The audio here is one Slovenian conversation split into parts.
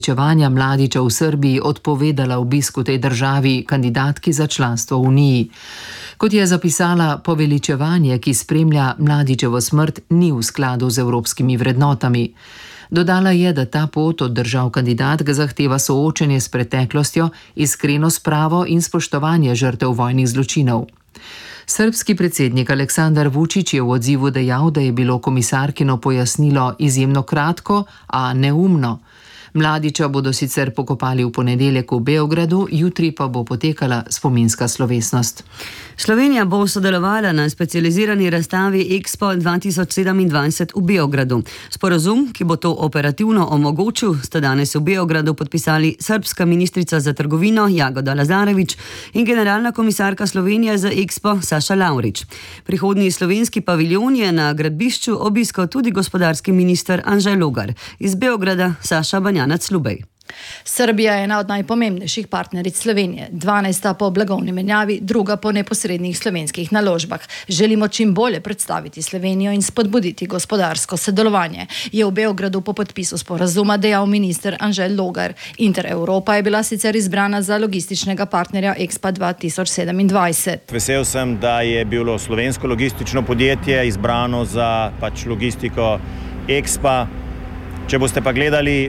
Čevanja Mladića v Srbiji odpovedala obisku tej državi kandidatki za članstvo v Uniji. Kot je zapisala, poveličevanje, ki spremlja Mladićevo smrt, ni v skladu z evropskimi vrednotami. Dodala je, da ta pot od držav kandidatk zahteva soočenje s preteklostjo, iskreno spravo in spoštovanje žrtev vojnih zločinov. Srbski predsednik Aleksandar Vučić je v odzivu dejal, da je bilo komisarkino pojasnilo izjemno kratko, a neumno. Mladića bodo sicer pokopali v ponedeljek v Beogradu, jutri pa bo potekala spominska slovesnost. Slovenija bo sodelovala na specializirani razstavi Expo 2027 v Beogradu. Sporazum, ki bo to operativno omogočil, sta danes v Beogradu podpisali srbska ministrica za trgovino Jagoda Lazarević in generalna komisarka Slovenije za Expo Saša Lavrič. Prihodnji slovenski paviljon je na gradbišču obiskal tudi gospodarski minister Anžej Logar. Iz Beograda Saša Banjanac-Lubej. Srbija je ena od najpomembnejših partneric Slovenije, 12. po blagovni menjavi, druga po neposrednih slovenskih naložbah. Želimo čim bolje predstaviti Slovenijo in spodbuditi gospodarsko sodelovanje, je v Beogradu po podpisu sporazuma dejal minister Anžej Logar. Intereuropa je bila sicer izbrana za logističnega partnerja Expo 2027. Vesel sem, da je bilo slovensko logistično podjetje izbrano za logistiko Expa. Če boste pa gledali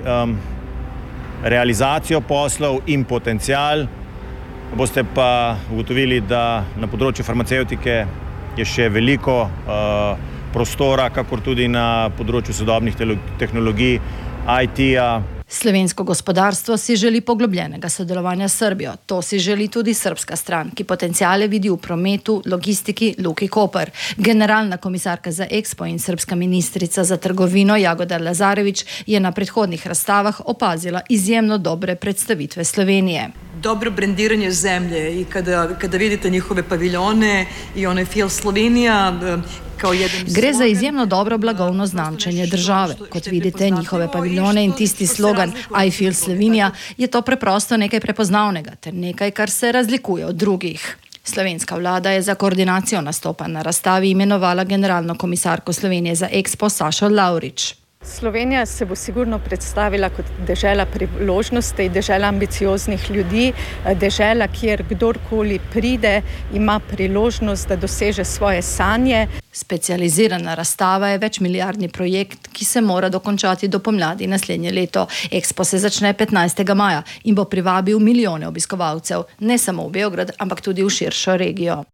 realizacijo poslov in potencial, boste pa ugotovili, da na področju farmacevtike je še veliko prostora, kakor tudi na področju sodobnih tehnologij, IT-ja. Slovensko gospodarstvo si želi poglobljenega sodelovanja s Srbijo. To si želi tudi srbska stran, ki potenciale vidi v prometu, logistiki, Luki Koper. Generalna komisarka za Expo in srbska ministrica za trgovino Jagoda Lazarević je na predhodnih razstavah opazila izjemno dobre predstavitve Slovenije. Dobro brendiranje zemlje i kada vidite njihove paviljone i onaj feel Slovenija. Gre za izjemno dobro blagovno znamčenje države. Kot vidite njihove paviljone in tisti slogan I feel Slovenija, je to preprosto nekaj prepoznavnega ter nekaj, kar se razlikuje od drugih. Slovenska vlada je za koordinacijo nastopa na razstavi imenovala generalno komisarko Slovenije za Expo Sašo Lavrič. Slovenija se bo sigurno predstavila kot dežela priložnosti, dežela ambicioznih ljudi, dežela, kjer kdorkoli pride, ima priložnost, da doseže svoje sanje. Specializirana razstava je večmilijardni projekt, ki se mora dokončati do pomladi naslednje leto. Expo se začne 15. maja in bo privabil milijone obiskovalcev, ne samo v Beograd, ampak tudi v širšo regijo.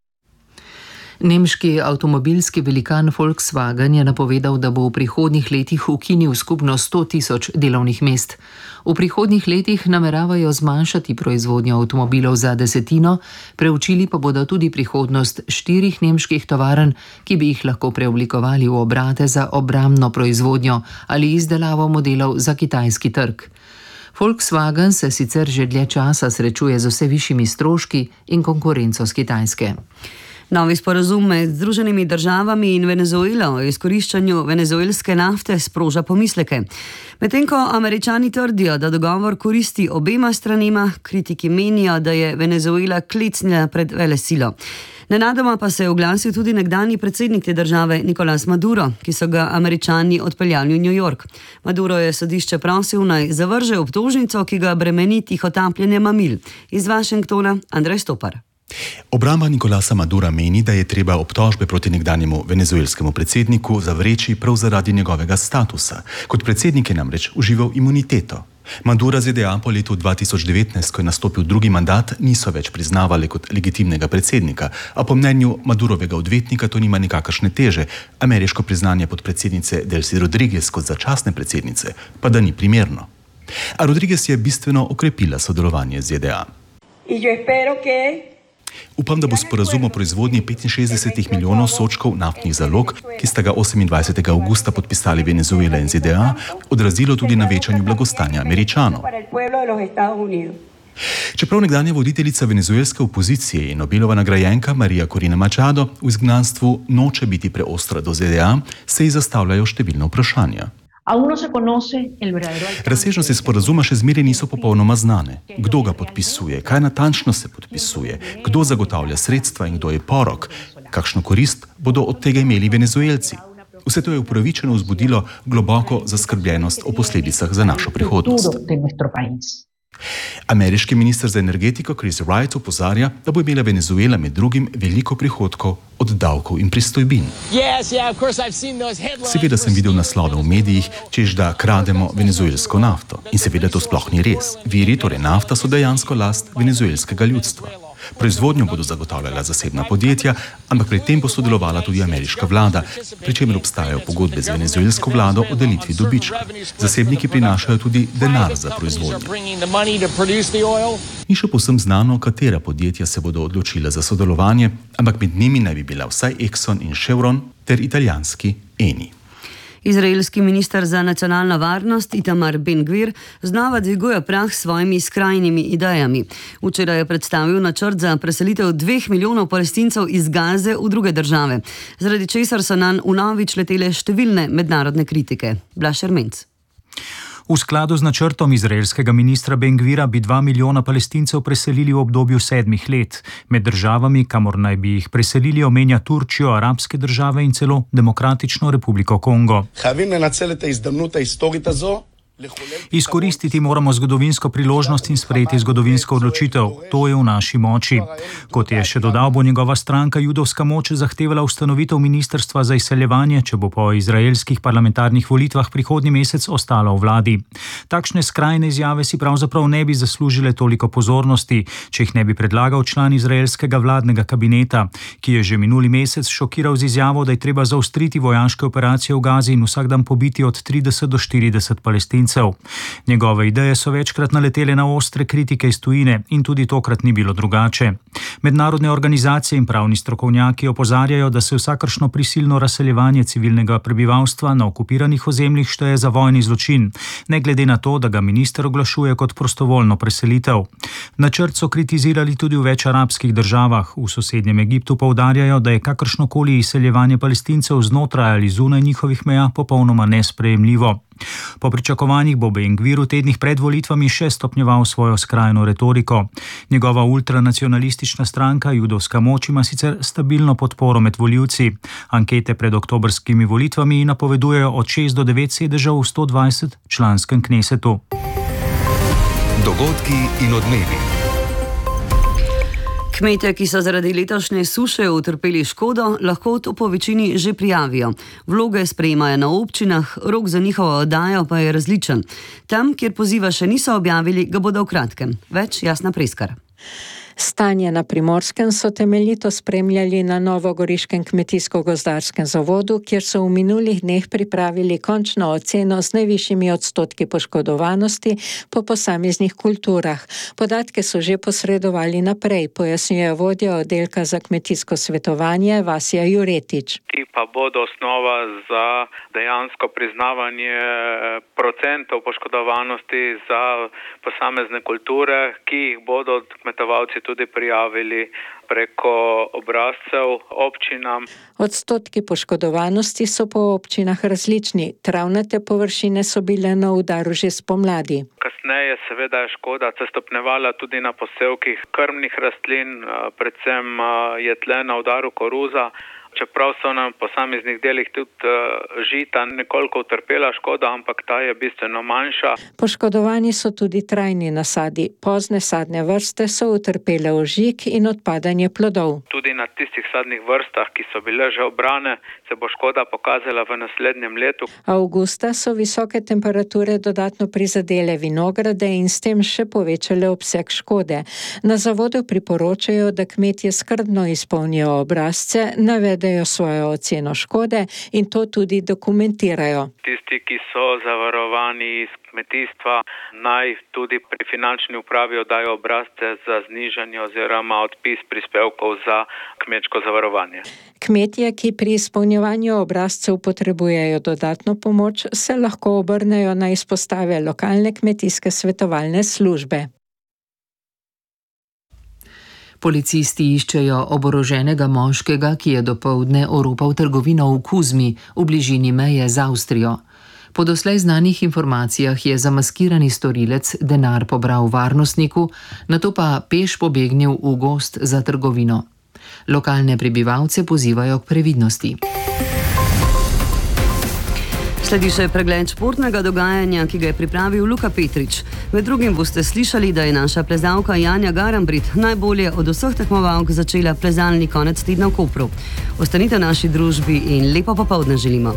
Nemški avtomobilski velikan Volkswagen je napovedal, da bo v prihodnjih letih ukinil skupno 100.000 delovnih mest. V prihodnjih letih nameravajo zmanjšati proizvodnjo avtomobilov za 10%, preučili pa bodo tudi prihodnost 4 nemških tovarn, ki bi jih lahko preoblikovali v obrate za obrambno proizvodnjo ali izdelavo modelov za kitajski trg. Volkswagen se sicer že dlje časa srečuje z vse višjimi stroški in konkurenco s Kitajske. Novi sporazum med Združenimi državami in Venezuelo o izkoriščanju venezuelske nafte sproža pomisleke. Medtem ko Američani trdijo, da dogovor koristi obema stranema, kritiki menijo, da je Venezuela klecnila pred velesilo. Nenadoma pa se je oglasil tudi nekdanji predsednik te države Nicolás Maduro, ki so ga Američani odpeljali v New York. Maduro je sodišče prosil, naj zavrže obtožnico, ki ga bremeni tihotapljenje mamil. Iz Washingtona Andrej Stopar. Obramba Nicolasa Madura meni, da je treba obtožbe proti nekdanjemu venezuelskemu predsedniku zavreči prav zaradi njegovega statusa. Kot predsednik je namreč užival imuniteto. Madura ZDA po letu 2019, ko je nastopil drugi mandat, niso več priznavali kot legitimnega predsednika, a po mnenju Madurovega odvetnika to nima nikakršne teže. Ameriško priznanje podpredsednice Delcy Rodriguez kot začasne predsednice pa da ni primerno. A Rodriguez je bistveno okrepila sodelovanje z ZDA. Upam, da bo sporazum o proizvodnji 65 milijonov sodčkov naftnih zalog, ki sta ga 28. avgusta podpisali Venezuela in ZDA, odrazilo tudi na večanju blagostanja Američanov. Čeprav nekdanja voditeljica venezuelske opozicije in Nobelova nagrajenka Maria Corina Machado v izgnanstvu noče biti preostra do ZDA, se ji zastavljajo številna vprašanja. Razsežnosti sporazuma še zmeraj niso popolnoma znane. Kdo ga podpisuje, kaj natančno se podpisuje, kdo zagotavlja sredstva in kdo je porok, kakšno korist bodo od tega imeli Venezuelci. Vse to je upravičeno vzbudilo globoko zaskrbljenost o posledicah za našo prihodnost. Ameriški minister za energetiko Chris Wright opozarja, da bo imela Venezuela med drugim veliko prihodkov od davkov in pristojbin. Seveda sem videl naslove v medijih, češ da krademo venezuelsko nafto. In seveda to sploh ni res. Viri, torej nafta, so dejansko last venezuelskega ljudstva. Proizvodnjo bodo zagotavljala zasebna podjetja, ampak pri tem bo sodelovala tudi ameriška vlada, pri čemer obstajajo pogodbe z venezuelsko vlado o delitvi dobička. Zasebniki prinašajo tudi denar za proizvodnjo. Ni še povsem znano, katera podjetja se bodo odločila za sodelovanje, ampak med njimi naj bi bila vsaj Exxon in Chevron ter italijanski Eni. Izraelski minister za nacionalno varnost Itamar Ben-Gvir znova dviguje prah s svojimi skrajnimi idejami. Včeraj je predstavil načrt za preselitev 2 milijonov Palestincev iz Gaze v druge države, zaradi česar so nanj vnovič letele številne mednarodne kritike. Blaž Ermenc. V skladu z načrtom izraelskega ministra Ben-Gvira bi 2 milijona Palestincev preselili v obdobju 7 let. Med državami, kamor naj bi jih preselili, omenja Turčijo, arabske države in celo Demokratično republiko Kongo. Izkoristiti moramo zgodovinsko priložnost in sprejeti zgodovinsko odločitev. To je v naši moči. Kot je še dodal, bo njegova stranka Judovska moč zahtevala ustanovitev ministrstva za izseljevanje, če bo po izraelskih parlamentarnih volitvah prihodnji mesec ostala v vladi. Takšne skrajne izjave si pravzaprav ne bi zaslužile toliko pozornosti, če jih ne bi predlagal član izraelskega vladnega kabineta, ki je že minuli mesec šokiral z izjavo, da je treba zaostriti vojaške operacije v Gazi in vsak dan pobiti od 30 do 40 Palestincev. Njegove ideje so večkrat naletele na ostre kritike iz tujine in tudi tokrat ni bilo drugače. Mednarodne organizacije in pravni strokovnjaki opozarjajo, da se vsakršno prisilno razseljevanje civilnega prebivalstva na okupiranih ozemljih šteje za vojni zločin, ne glede na to, da ga minister oglašuje kot prostovoljno preselitev. Načrt so kritizirali tudi v več arabskih državah. V sosednjem Egiptu poudarjajo, da je kakršnokoli izseljevanje Palestincev znotraj ali zunaj njihovih meja popolnoma nesprejemljivo. Po pričakovanjih bo Ben-Gvir v tednih pred volitvami še stopnjeval svojo skrajno retoriko. Njegova ultranacionalistična stranka Judovska moč ima sicer stabilno podporo med volivci. Ankete pred oktobrskimi volitvami napovedujejo od 6 do 9 sedežev v 120 članskem knesetu. Dogodki in odmevi. Kmetje, ki so zaradi letošnje suše utrpeli škodo, lahko to po večini že prijavijo. Vloge sprejemajo na občinah, rok za njihovo oddajo pa je različen. Tam, kjer poziva še niso objavili, ga bodo v kratkem. Več Jasna Preskar. Stanje na Primorskem so temeljito spremljali na Novogoriškem kmetijsko-gozdarskem zavodu, kjer so v minulih dneh pripravili končno oceno z najvišjimi odstotki poškodovanosti po posameznih kulturah. Podatke so že posredovali naprej, pojasnjuje vodja oddelka za kmetijsko svetovanje Vasja Juretič. Ti pa bodo osnova za dejansko priznavanje procentov poškodovanosti za posamezne kulture, ki jih bodo kmetovalci tudi prijavili preko obrazcev občinam. Odstotki poškodovanosti so po občinah različni. Travnate površine so bile na udaru že spomladi. Kasneje seveda je škoda se stopnjevala tudi na posevkih krmnih rastlin, predvsem je tle na udaru koruza. Čeprav so na posameznih delih tudi žita nekoliko utrpela škoda, ampak ta je bistveno manjša. Poškodovani so tudi trajni nasadi. Pozne sadne vrste so utrpele ožig in odpadanje plodov. Tudi na tistih sadnih vrstah, ki so bile že obrane, se bo škoda pokazala v naslednjem letu. Avgusta so visoke temperature dodatno prizadele vinograde in s tem še povečale obseg škode. Na zavodu priporočajo, da kmetje skrbno izpolnijo obrazce, navedejo svojo oceno škode in to tudi dokumentirajo. Tisti, ki so zavarovani iz kmetijstva, naj tudi pri finančni upravi oddajo obrazce za znižanje oziroma odpis prispevkov za kmečko zavarovanje. Kmetje, ki pri izpolnjevanju obrazcev potrebujejo dodatno pomoč, se lahko obrnejo na izpostave lokalne kmetijske svetovalne službe. Policisti iščejo oboroženega moškega, ki je dopoldne oropal trgovino v Kuzmi v bližini meje z Avstrijo. Po doslej znanih informacijah je zamaskirani storilec denar pobral varnostniku, nato pa peš pobegnil v gozd za trgovino. Lokalne prebivalce pozivajo k previdnosti. Sledi še pregled športnega dogajanja, ki ga je pripravil Luka Petrič. Med drugim boste slišali, da je naša plezalka Janja Garambrit najbolje od vseh tekmovalk začela plezalni konec tedna v Kopru. Ostanite v naši družbi in lepo popoldne želimo.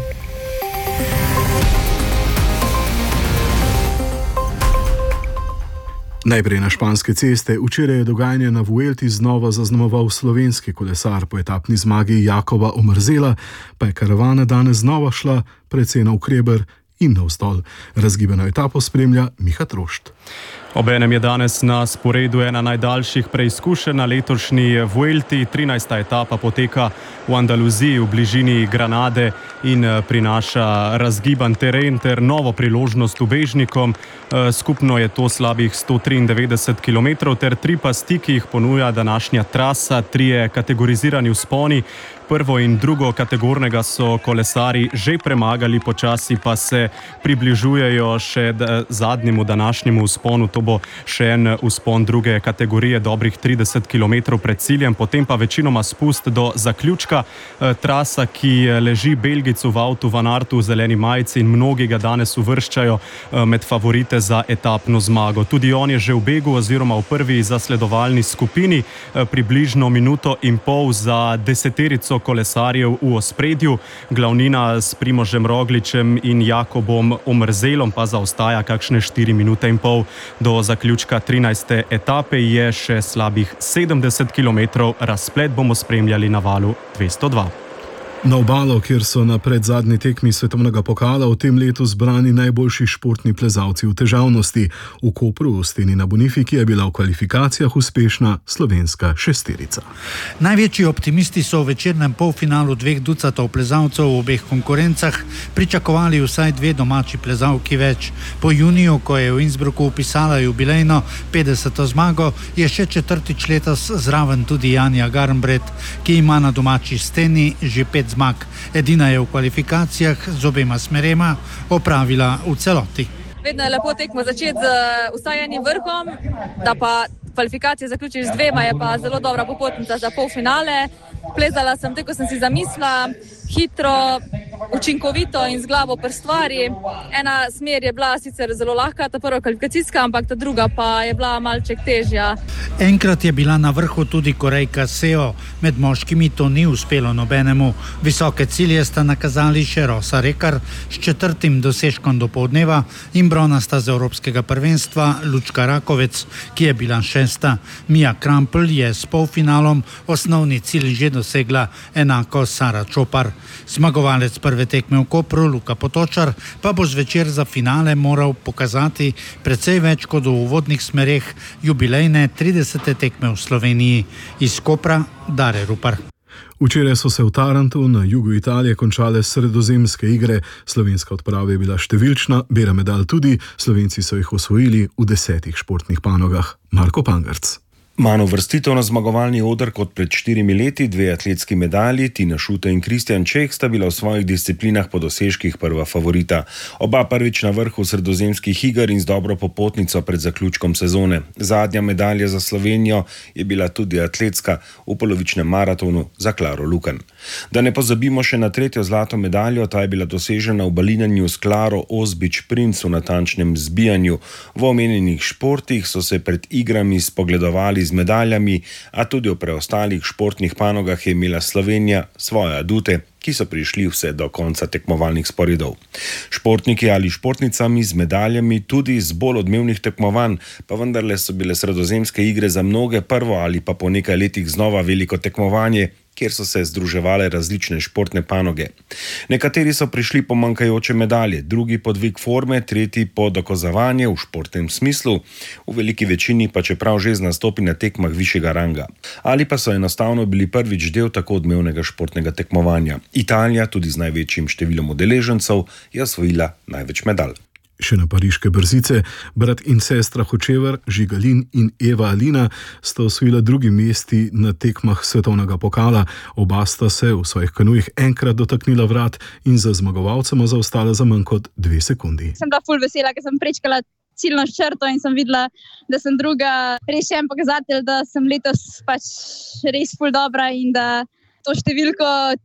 Najprej na španske ceste. Včeraj je dogajanje na Vuelti znova zaznamoval slovenski kolesar. Po etapni zmagi Jakoba Omerzela pa je karavana danes znova šla precej navkreber in navzdol. Razgibano etapo spremlja Miha Trošt. Obenem je danes na sporedu ena najdaljših preizkušenj na letošnji Vuelti. 13. etapa poteka v Andaluziji v bližini Granade in prinaša razgiban teren ter novo priložnost ubežnikom. Skupno je to slabih 193 km ter 3 pasti, ki jih ponuja današnja trasa, 3 kategorizirani vzponi. Prvo in drugo kategornega so kolesari že premagali, počasi pa se približujejo še zadnjemu današnjemu vzponu. To bo še en vzpon druge kategorije, dobrih 30 km pred ciljem, potem pa večinoma spust do zaključka. Trasa, ki leži Belgicu v avtu Van Aertu v zeleni majici in mnogi ga danes uvrščajo med favorite za etapno zmago. Tudi on je že v begu oziroma v prvi zasledovalni skupini, približno minuto in pol za deseterico kolesarjev v ospredju. Glavnina s Primožem Rogličem in Jakobom Omerzelom pa zaostaja kakšne 4 minute in pol. Do zaključka 13. etape je še slabih 70 km. Razplet bomo spremljali na valu 202. Na obalo, kjer so na predzadnji tekmi svetovnega pokala v tem letu zbrani najboljši športni plezalci v težavnosti. V Kopru, v steni na Bonifiki, je bila v kvalifikacijah uspešna slovenska šesterica. Največji optimisti so v večernem polfinalu 2 ducatov plezalcev v obeh konkurencah pričakovali vsaj 2 domači plezalki več. Po juniju, ko je v Innsbrucku upisala jubilejno 50. zmago, je še 4. letos zraven tudi Janja Garambrit, ki ima na domači steni že 5 zmag. Edina je v kvalifikacijah z obema smerema opravila v celoti. Vedno je lepo tekmo začeti z vsaj enim vrhom, da pa kvalifikacije zaključiš z 2, je pa zelo dobra popotnica za polfinale. Plezala sem tako, kot sem si zamislila, hitro, učinkovito in z glavo pri stvari. Ena smer je bila sicer zelo lahka, ta prva kvalifikacijska, ampak ta druga pa je bila malček težja. Enkrat je bila na vrhu tudi Korejka Seo, med moškimi to ni uspelo nobenemu. Visoke cilje sta nakazali še Rosa Rekar s 4. dosežkom do poldneva in bronasta z Evropskega prvenstva Lučka Rakovec, ki je bila 6. Mia Krampl je s polfinalom osnovni cilj že dosegla, enako Sara Čopar. Zmagovalec prve tekme v Kopru, Luka Potočar, pa bo zvečer za finale moral pokazati precej več kot v uvodnih smereh jubilejne 30. tekme v Sloveniji. Iz Kopra, Dare Rupar. Včeraj so se v Tarantu na jugu Italije končale sredozemske igre. Slovenska odprava je bila številčna, bera medalj tudi, Slovenci so jih osvojili v 10 športnih panogah. Marko Pangarc. Manj uvrstitev na zmagovalni oder kot pred 4 leti, 2 atletski medalji, Tina Šute in Kristjan Čeh sta bila v svojih disciplinah po dosežkih prva favorita. Oba prvič na vrhu sredozemskih iger in z dobro popotnico pred zaključkom sezone. Zadnja medalja za Slovenijo je bila tudi atletska v polovičnem maratonu za Klaro Lukan. Da ne pozabimo še na 3. zlato medaljo, ta je bila dosežena v balinanju s Klaro Ozbič Princ v natančnem zbijanju. V omenjenih športih so se pred igrami spogledovali z medaljami, a tudi v preostalih športnih panogah je imela Slovenija svoje adute, ki so prišli vse do konca tekmovalnih sporedov. Športniki ali športnicami z medaljami, tudi z bolj odmevnih tekmovanj, pa vendarle so bile sredozemske igre za mnoge prvo ali pa po nekaj letih znova veliko tekmovanje, kjer so se združevale različne športne panoge. Nekateri so prišli po manjkajoče medalje, drugi po dvig forme, tretji po dokazovanje v športnem smislu, v veliki večini pa čeprav že z nastopi na tekmah višjega ranga. Ali pa so enostavno bili prvič del tako odmevnega športnega tekmovanja. Italija, tudi z največjim številom udeležencev, je osvojila največ medalj. Še na pariške brzice, brat in sestra Hočevar, Žigalin in Eva Alina sta osvojila 2. mesti na tekmah svetovnega pokala. Oba sta se v svojih kanujih enkrat dotaknila vrat in za zmagovalcema zaostala za manj kot 2 sekundi. Sem bila ful vesela, ker sem prečkala ciljno črto in sem videla, da sem druga. Res še en pokazatelj, da sem letos pač res ful dobra in da to številko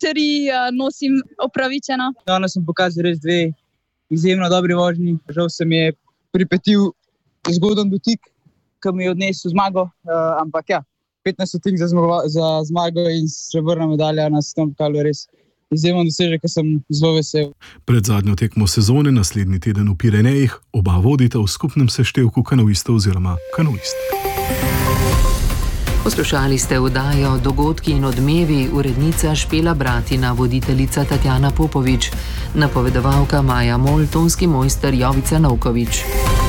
3 nosim opravičeno. Danes sem pokazal res 2 izjemno dobri vožnji. Žal se mi je pripetil zgoden dotik, ki mi je odnesel zmago, ampak ja, 15 stotink za zmago in srebrna medalja na svetovnem pokalu res izjemen dosežek, ki sem zelo vesel. Pred zadnjo tekmo sezone naslednji teden v Pirenejih oba vodita v skupnem seštevku kanuistov oziroma kanuistk. Poslušali ste oddajo Dogodki in odmevi, urednica Špela Bratina, voditeljica Tatjana Popovič, napovedovalka Maja Mol, tonski mojster Jovica Novkovič.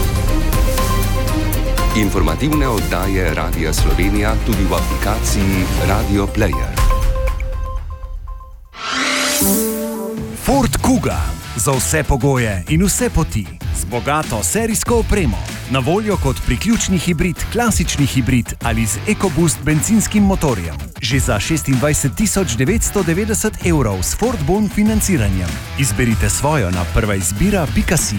Informativne oddaje Radia Slovenija tudi v aplikaciji Radio Player. Ford Kuga. Za vse pogoje in vse poti. Z bogato serijsko opremo. Na voljo kot priključni hibrid, klasični hibrid ali z EcoBoost bencinskim motorjem. Že za 26.990 € s Ford Bon financiranjem. Izberite svojo na prvaizbira.si.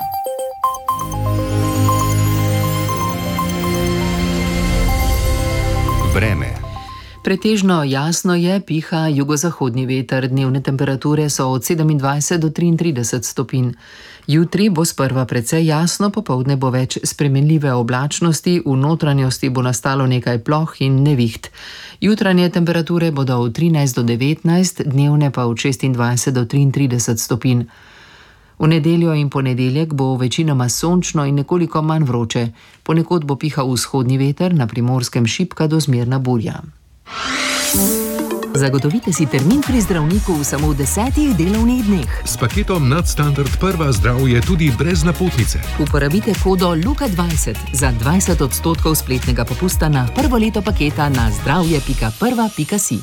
Vreme. Pretežno jasno je, piha jugozahodni veter, dnevne temperature so od 27 do 33 stopinj. Jutri bo sprva precej jasno, popoldne bo več spremenljive oblačnosti, v notranjosti bo nastalo nekaj ploh in neviht. Jutranje temperature bodo od 13 do 19, dnevne pa od 26 do 33 stopinj. V nedeljo in ponedeljek bo večinoma sončno in nekoliko manj vroče. Ponekod bo pihal vzhodni veter, na Primorskem šibka do zmerna burja. Zagotovite si termin pri zdravniku v samo 10 delovnih dneh. S paketom Nadstandard Prva zdravje tudi brez napotnice. Uporabite kodo LUKA20 za 20% spletnega popusta na prvo leto paketa na zdravje.prva.si.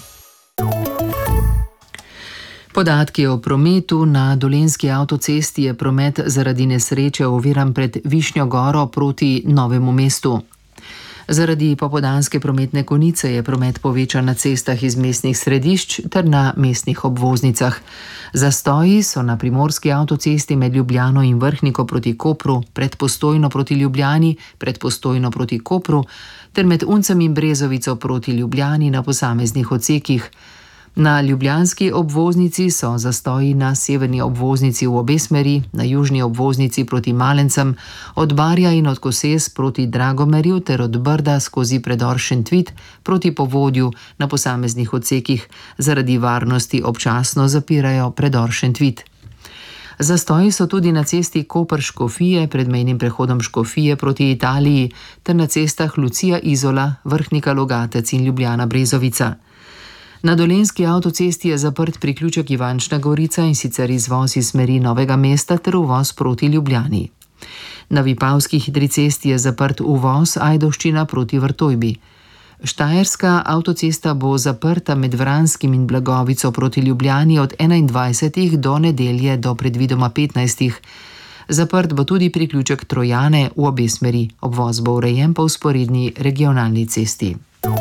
Podatki o prometu. Na Dolenjski avtocesti je promet zaradi nesreče oviran pred Višnjo Goro proti Novemu mestu. Zaradi popoldanske prometne konice je promet povečan na cestah iz mestnih središč ter na mestnih obvoznicah. Zastoji so na Primorski avtocesti med Ljubljano in Vrhniko proti Kopru, pred Postojno proti Ljubljani, pred Postojno proti Kopru ter med Uncem in Brezovico proti Ljubljani na posameznih odsekih. Na ljubljanski obvoznici so zastoji na severni obvoznici v obe smeri, na južni obvoznici proti Malencem, od Barja in od Koses proti Dragomerju ter od Brda skozi predor Šentvid proti Povodju na posameznih odsekih. Zaradi varnosti občasno zapirajo predor Šentvid. Zastoji so tudi na cesti Koper-Škofije pred mejnim prehodom Škofije proti Italiji ter na cestah Lucija-Izola, Vrhnika-Logatec in Ljubljana-Brezovica. Na Dolenjski avtocesti je zaprt priključek Ivančna Gorica, in sicer izvoz iz smeri Novega mesta ter uvoz proti Ljubljani. Na Vipavski hitri cesti je zaprt uvoz Ajdovščina proti Vrtojbi. Štajerska avtocesta bo zaprta med Vranskim in Blagovico proti Ljubljani od 21. do nedelje do predvidoma 15. Zaprt bo tudi priključek Trojane v obe smeri. Obvoz bo urejen po vzporedni regionalni cesti.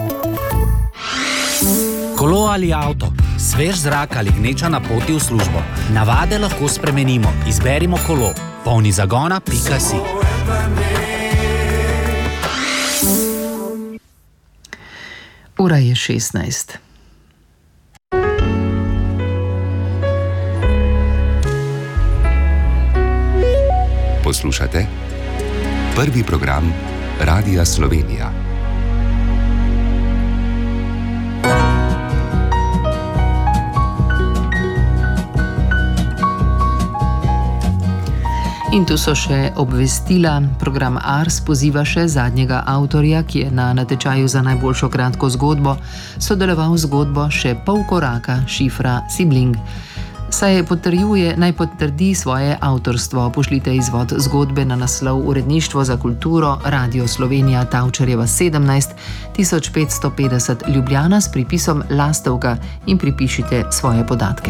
Kolo ali avto, svež zrak ali gneča na poti v službo. Navade lahko spremenimo. Izberimo kolo. Polni zagona.si. Ura je 16. Poslušate prvi program Radia Slovenija. In tu so še obvestila. Program Ars poziva še zadnjega avtorja, ki je na natečaju za najboljšo kratko zgodbo sodeloval z zgodbo Še pol koraka šifra Sibling. Saj naj potrdi svoje avtorstvo. Pošljite izvod zgodbe na naslov Uredništvo za kulturo, Radio Slovenija, Tavčarjeva 17, 1550 Ljubljana s pripisom Lastovka in pripišite svoje podatke.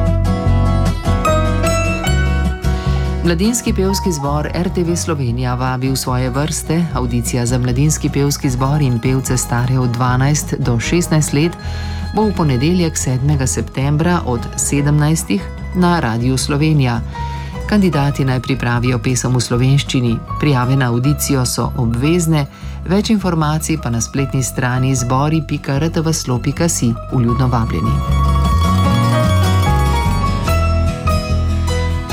Mladinski pevski zbor RTV Slovenija vabi v svoje vrste. Avdicija za mladinski pevski zbor in pevce stare od 12 do 16 let bo v ponedeljek 7. septembra od 17. na Radiu Slovenija. Kandidati naj pripravijo pesem v slovenščini. Prijave na avdicijo so obvezne, več informacij pa na spletni strani zbori.rtvslo.si. Vljudno vabljeni.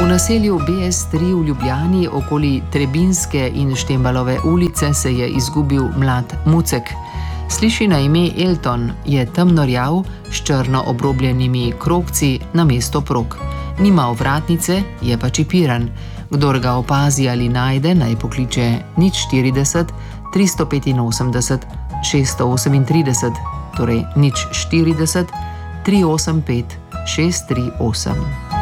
naselju BS3 v Ljubljani okoli Trebinske in Štembalove ulice se je izgubil mlad mucek. Sliši na ime Elton, je temnorjav s črno obrobljenimi krogci na mesto prog. Nima ovratnice, je pa čipiran. Kdor ga opazi ali najde, naj pokliče 040 385 638, torej 040 385 638.